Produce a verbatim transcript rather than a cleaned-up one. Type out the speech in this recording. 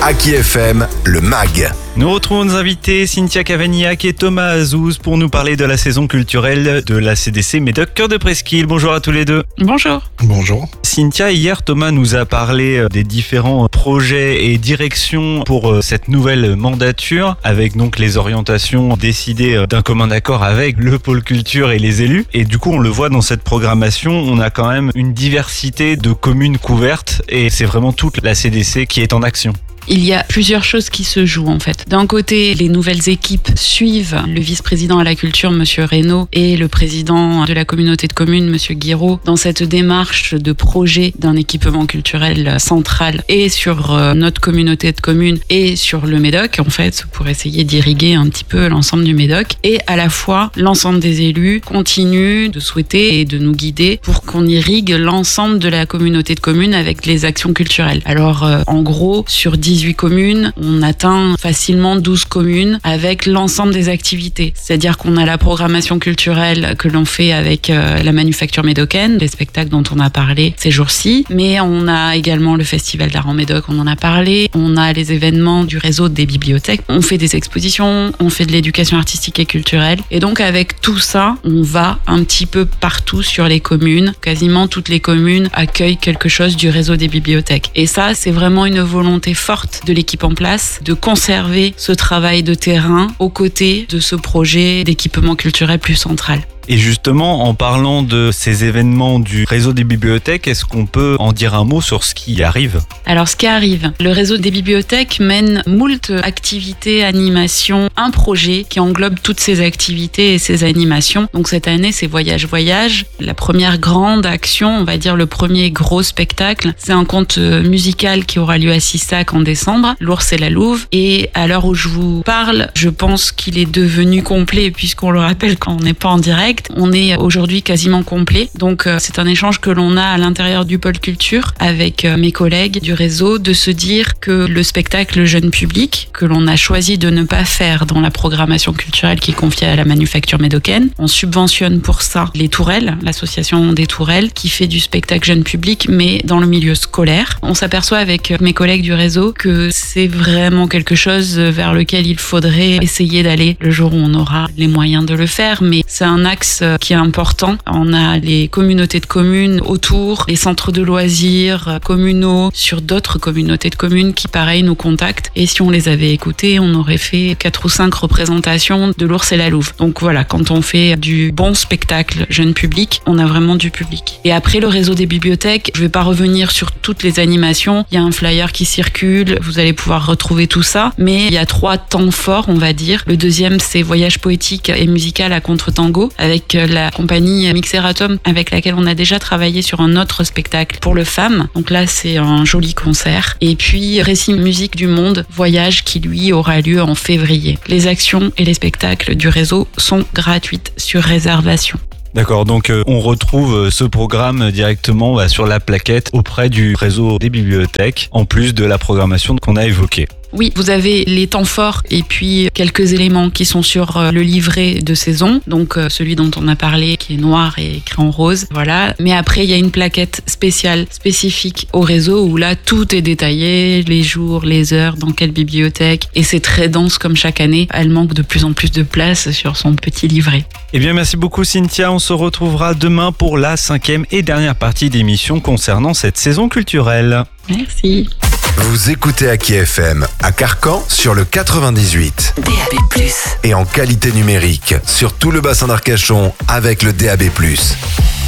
Aki F M, le M A G. Nous retrouvons nos invités Cynthia Cavagnac et Thomas Azouz pour nous parler de la saison culturelle de la C D C Médoc Cœur de Presqu'île. Bonjour à tous les deux. Bonjour. Bonjour. Cynthia, hier Thomas nous a parlé des différents projets et directions pour cette nouvelle mandature, avec donc les orientations décidées d'un commun accord avec le pôle culture et les élus. Et du coup, on le voit dans cette programmation, on a quand même une diversité de communes couvertes et c'est vraiment toute la C D C qui est en action. Il y a plusieurs choses qui se jouent en fait. D'un côté, les nouvelles équipes suivent le vice-président à la culture, Monsieur Reynaud, et le président de la communauté de communes, Monsieur Guiraud, dans cette démarche de projet d'un équipement culturel central et sur notre communauté de communes et sur le Médoc, en fait, pour essayer d'irriguer un petit peu l'ensemble du Médoc. Et à la fois, l'ensemble des élus continue de souhaiter et de nous guider pour qu'on irrigue l'ensemble de la communauté de communes avec les actions culturelles. Alors, en gros, sur dix dix-huit communes, on atteint facilement douze communes avec l'ensemble des activités. C'est-à-dire qu'on a la programmation culturelle que l'on fait avec euh, la Manufacture médocaine, les spectacles dont on a parlé ces jours-ci, mais on a également le Festival d'art en Médoc, on en a parlé, on a les événements du réseau des bibliothèques, on fait des expositions, on fait de l'éducation artistique et culturelle, et donc avec tout ça, on va un petit peu partout sur les communes, quasiment toutes les communes accueillent quelque chose du réseau des bibliothèques. Et ça, c'est vraiment une volonté forte de l'équipe en place, de conserver ce travail de terrain aux côtés de ce projet d'équipement culturel plus central. Et justement, en parlant de ces événements du réseau des bibliothèques, est-ce qu'on peut en dire un mot sur ce qui arrive ? Alors, ce qui arrive, le réseau des bibliothèques mène moult activités, animations, un projet qui englobe toutes ces activités et ces animations. Donc cette année, c'est Voyage Voyage. La première grande action, on va dire le premier gros spectacle, c'est un conte musical qui aura lieu à Sissac en décembre, L'Ours et la Louve. Et à l'heure où je vous parle, je pense qu'il est devenu complet puisqu'on le rappelle quand on n'est pas en direct. On est aujourd'hui quasiment complet. Donc euh, c'est un échange que l'on a à l'intérieur du pôle culture avec euh, mes collègues du réseau de se dire que le spectacle jeune public que l'on a choisi de ne pas faire dans la programmation culturelle qui est confiée à la Manufacture médocaine, on subventionne pour ça les Tourelles, l'association des Tourelles qui fait du spectacle jeune public mais dans le milieu scolaire. On s'aperçoit avec mes collègues du réseau que c'est vraiment quelque chose vers lequel il faudrait essayer d'aller le jour où on aura les moyens de le faire, mais c'est un axe qui est important. On a les communautés de communes autour, les centres de loisirs communaux sur d'autres communautés de communes qui, pareil, nous contactent. Et si on les avait écoutés, on aurait fait quatre ou cinq représentations de L'Ours et la Louve. Donc voilà, quand on fait du bon spectacle jeune public, on a vraiment du public. Et après, le réseau des bibliothèques, je vais pas revenir sur toutes les animations. Il y a un flyer qui circule, vous allez pouvoir retrouver tout ça. Mais il y a trois temps forts, on va dire. Le deuxième, c'est Voyage poétique et musical à contre-tango, avec la compagnie Mixeratum avec laquelle on a déjà travaillé sur un autre spectacle pour le Femmes. Donc là, c'est un joli concert. Et puis, Récit musique du monde, Voyage qui lui aura lieu en février. Les actions et les spectacles du réseau sont gratuites sur réservation. D'accord, donc euh, on retrouve ce programme directement bah, sur la plaquette auprès du réseau des bibliothèques, en plus de la programmation qu'on a évoquée. Oui, vous avez les temps forts et puis quelques éléments qui sont sur le livret de saison, donc celui dont on a parlé qui est noir et écrit en rose, voilà. Mais après, il y a une plaquette spéciale, spécifique au réseau où là, tout est détaillé, les jours, les heures, dans quelle bibliothèque, et c'est très dense comme chaque année. Elle manque de plus en plus de place sur son petit livret. Eh bien, merci beaucoup Cynthia, on se retrouvera demain pour la cinquième et dernière partie d'émission concernant cette saison culturelle. Merci. Vous écoutez Aki F M à Carcan sur le quatre-vingt-dix-huit. D A B plus. Et en qualité numérique sur tout le bassin d'Arcachon avec le D A B plus.